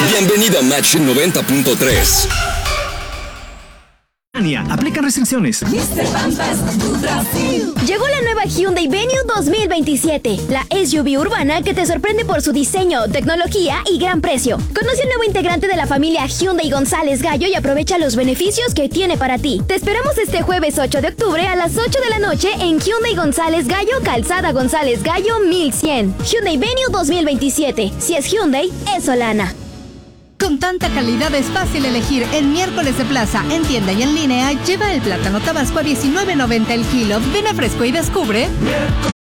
Bienvenido a Match 90.3. Aplican restricciones. Llegó la nueva Hyundai Venue 2027, la SUV urbana que te sorprende por su diseño, tecnología y gran precio. Conoce el nuevo integrante de la familia Hyundai González Gallo y aprovecha los beneficios que tiene para ti. Te esperamos este jueves 8 de octubre a las 8 de la noche en Hyundai González Gallo, Calzada González Gallo 1100. Hyundai Venue 2027. Si es Hyundai, es Solana. Con tanta calidad es fácil elegir. En Miércoles de Plaza, en tienda y en línea, lleva el plátano tabasco a $19.90 el kilo. Ven a Fresco y descubre